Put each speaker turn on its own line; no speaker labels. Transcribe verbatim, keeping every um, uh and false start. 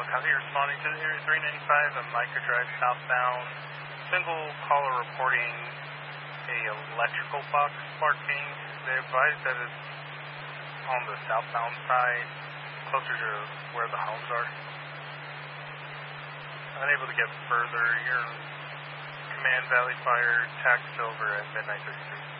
copy responding to the Area three ninety-five on Micro Drive southbound. Single caller reporting a electrical box sparking. They advise that it's on the southbound side, closer to where the homes are. Unable to get further. You're in Command Valley Fire, tax over at Midnight thirty-three.